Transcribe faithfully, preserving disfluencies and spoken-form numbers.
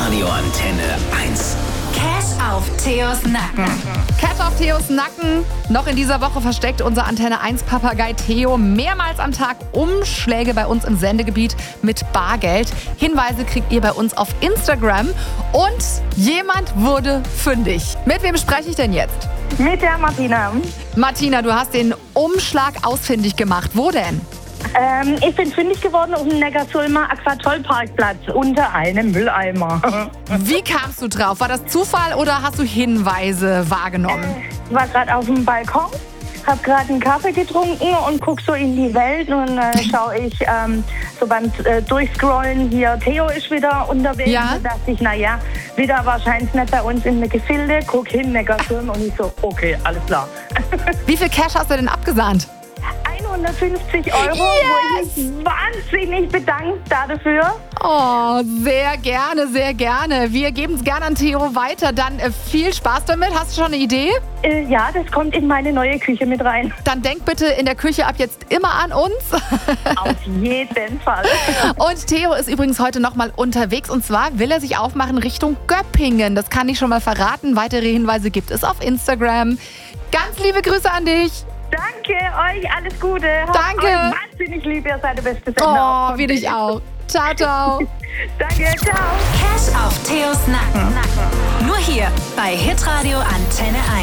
Hitradio Antenne eins. Cash auf Theos Nacken. Cash auf Theos Nacken. Noch in dieser Woche versteckt unser Antenne eins Papagei Theo mehrmals am Tag Umschläge bei uns im Sendegebiet mit Bargeld. Hinweise kriegt ihr bei uns auf Instagram. Und jemand wurde fündig. Mit wem spreche ich denn jetzt? Mit der Martina. Martina, du hast den Umschlag ausfindig gemacht. Wo denn? Ähm, ich bin fündig geworden auf dem Neckarsulmer Aquatoll-Parkplatz unter einem Mülleimer. Wie kamst du drauf? War das Zufall oder hast du Hinweise wahrgenommen? Ich war gerade auf dem Balkon, habe gerade einen Kaffee getrunken und guck so in die Welt und äh, schaue ich ähm, so beim äh, Durchscrollen hier, Theo ist wieder unterwegs. Ja. Und dachte ich, naja, wieder wahrscheinlich nicht bei uns in der Gefilde. Guck hin, Neckarsulm und ich so, okay, alles klar. Wie viel Cash hast du denn abgesandt? hundertfünfzig Euro, Yes! wo ich mich wahnsinnig bedankt dafür. Oh, sehr gerne, sehr gerne. Wir geben es gerne an Theo weiter. Dann äh, viel Spaß damit. Hast du schon eine Idee? Äh, ja, das kommt in meine neue Küche mit rein. Dann denk bitte in der Küche ab jetzt immer an uns. Auf jeden Fall. Und Theo ist übrigens heute nochmal unterwegs. Und zwar will er sich aufmachen Richtung Göppingen. Das kann ich schon mal verraten. Weitere Hinweise gibt es auf Instagram. Ganz liebe Grüße an dich. Danke, euch alles Gute. Habt Danke. euch wahnsinnig lieb, ihr seid der beste Sender. Oh, wie dich auch. Ciao, ciao. Danke, ciao. Cash auf Theos Nacken. Nur hier bei Hitradio Antenne eins.